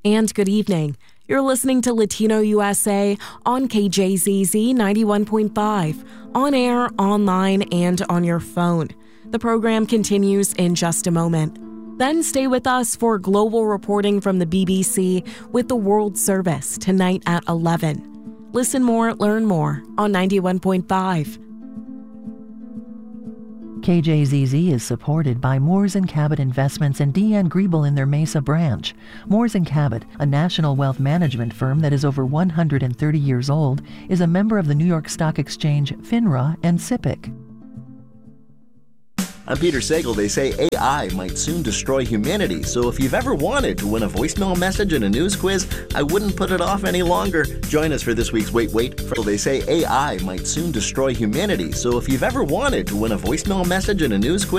and good evening. You're listening to Latino USA on KJZZ 91.5, on air, online, and on your phone. The program continues in just a moment. Then stay with us for global reporting from the BBC with the World Service tonight at 11. Listen more, learn more on 91.5. KJZZ is supported by Moores & Cabot Investments and Deanne Griebel in their Mesa branch. Moores & Cabot, a national wealth management firm that is over 130 years old, is a member of the New York Stock Exchange, FINRA, and SIPC. I'm Peter Sagal. They say AI might soon destroy humanity, so if you've ever wanted to win a voicemail message in a news quiz, I wouldn't put it off any longer. Join us for this week's Wait. They say AI might soon destroy humanity, so if you've ever wanted to win a voicemail message in a news quiz,